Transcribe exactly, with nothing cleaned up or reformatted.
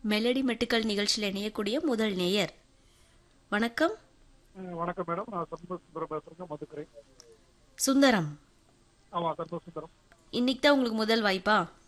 Melody மெட்டுக்கள் நிகழ்ச்சியில் இணையக்கூடிய முதல் நேயர். வணக்கம். ம், வணக்கம் மேடம். நான் சண்முக சுந்தரம் பேசுறேங்க, மதுக்கரை. சுந்தரம், ஆமா, சண்முக சுந்தரம். இன்னைக்கு தான் உங்களுக்கு முதல் வாய்ப்பா?